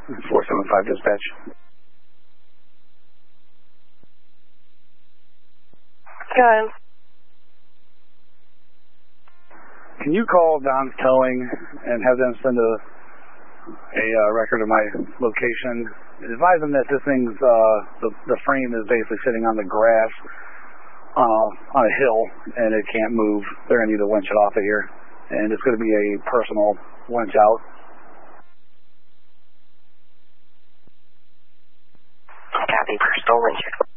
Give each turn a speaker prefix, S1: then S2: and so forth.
S1: 475 dispatch.
S2: Go ahead.
S1: Can you call Don's Towing and have them send a record of my location? Advise them that this thing's, the frame is basically sitting on the grass on a hill and it can't move. They're going to need to winch it off of here. And it's going to be a personal winch out.
S2: Copy, personal winch.